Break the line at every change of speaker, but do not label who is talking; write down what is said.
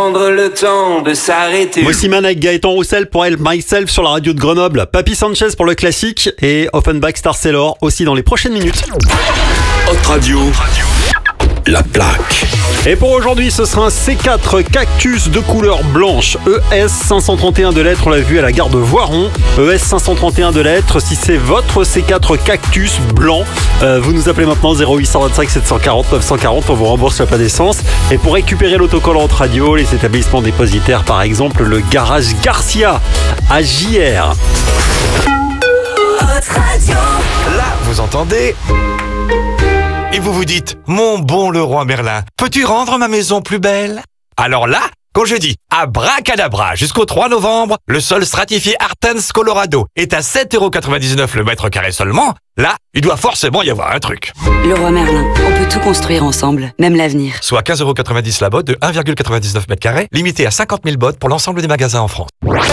prendre le temps de s'arrêter.
Mossiman avec Gaëtan Roussel pour Help Myself sur la radio de Grenoble. Papy Sanchez pour le classique et Offenbach Star Sailor aussi dans les prochaines minutes.
Hot Radio, la plaque.
Et pour aujourd'hui, ce sera un C4 Cactus de couleur blanche. ES 531 de lettres, on l'a vu à la gare de Voiron. ES 531 de lettres, si c'est votre C4 Cactus blanc, vous nous appelez maintenant 0825 740 940, on vous rembourse la pas d'essence. Et pour récupérer l'autocollant Hot Radio, les établissements dépositaires, par exemple le garage Garcia à JR.
Hot Radio.
Là, vous entendez ? Et vous vous dites, mon bon Leroy Merlin, peux-tu rendre ma maison plus belle ? Alors là, quand je dis abracadabra jusqu'au 3 novembre, le sol stratifié Artens Colorado est à 7,99€ le mètre carré seulement, là, il doit forcément y avoir un truc.
Leroy Merlin, on peut tout construire ensemble, même l'avenir.
Soit 15,90€ la botte de 1,99 m², limité à 50 000 bottes pour l'ensemble des magasins en France.